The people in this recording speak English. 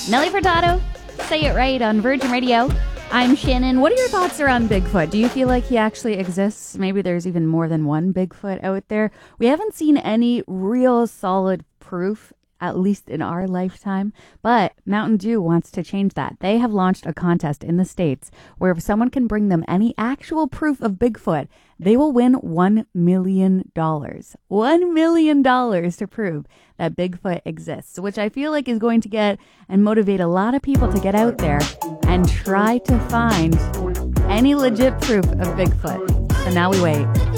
Nelly Furtado, Say It Right on Virgin Radio. I'm Shannon. What are your thoughts around Bigfoot? Do you feel like he actually exists? Maybe there's even more than one Bigfoot out there. We haven't seen any real solid proof, at least in our lifetime. But Mountain Dew wants to change that. They have launched a contest in the States where if someone can bring them any actual proof of Bigfoot, they will win $1 million. $1 million to prove that Bigfoot exists, which I feel like is going to get and motivate a lot of people to get out there and try to find any legit proof of Bigfoot. So now we wait.